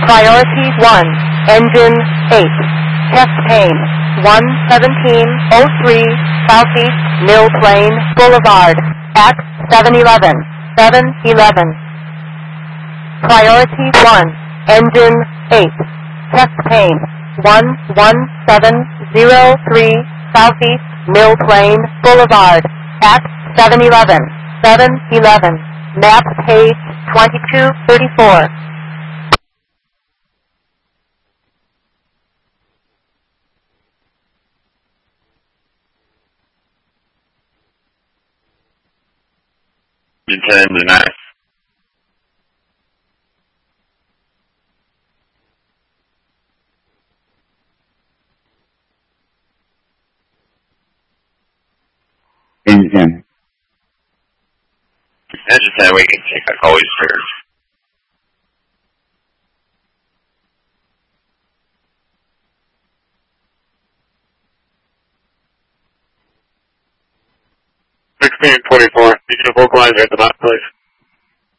Priority 1, engine 8, chest pain, 11703 Southeast Mill Plain Boulevard, at 711, 711. Priority 1, engine 8, chest pain, 11703 Southeast Mill Plain Boulevard, at 711, 711. Map page 2234. Engine 10 to 9. Engine 10. Engine 10, we can take that call. He's cleared. $1624. You can vocalize at the map, please.